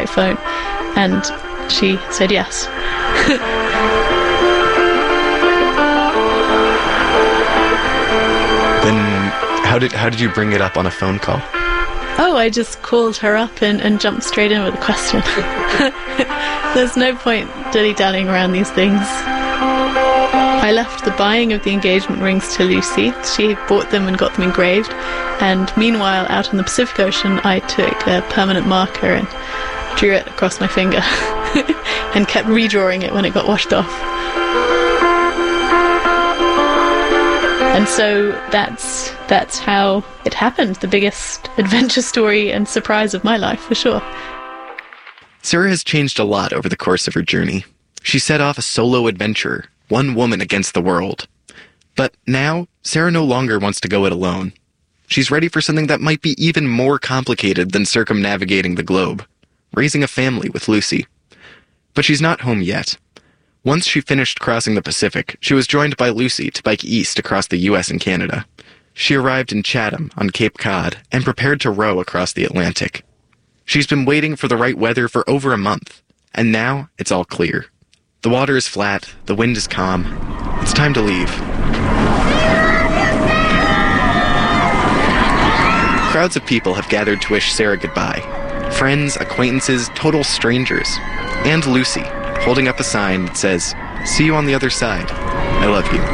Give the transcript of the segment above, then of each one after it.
satellite phone, and she said yes. Then how did you bring it up on a phone call? Oh, I just called her up and jumped straight in with a question. There's no point dilly-dallying around these things. I left the buying of the engagement rings to Lucy. She bought them and got them engraved. And meanwhile, out in the Pacific Ocean, I took a permanent marker and drew it across my finger and kept redrawing it when it got washed off. And so that's how it happened. The biggest adventure story and surprise of my life, for sure. Sarah has changed a lot over the course of her journey. She set off a solo adventurer, one woman against the world. But now, Sarah no longer wants to go it alone. She's ready for something that might be even more complicated than circumnavigating the globe, raising a family with Lucy. But she's not home yet. Once she finished crossing the Pacific, she was joined by Lucy to bike east across the US and Canada. She arrived in Chatham on Cape Cod and prepared to row across the Atlantic. She's been waiting for the right weather for over a month, and now it's all clear. The water is flat, the wind is calm. It's time to leave. Crowds of people have gathered to wish Sarah goodbye. Friends, acquaintances, total strangers. And Lucy, holding up a sign that says, "See you on the other side. I love you."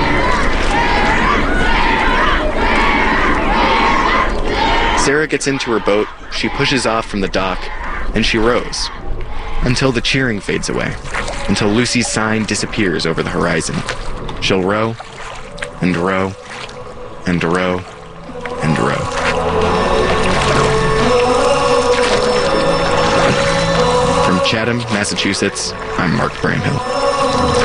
Sarah gets into her boat, she pushes off from the dock, and she rows. Until the cheering fades away. Until Lucy's sign disappears over the horizon. She'll row, and row, and row, and row. From Chatham, Massachusetts, I'm Mark Bramhill.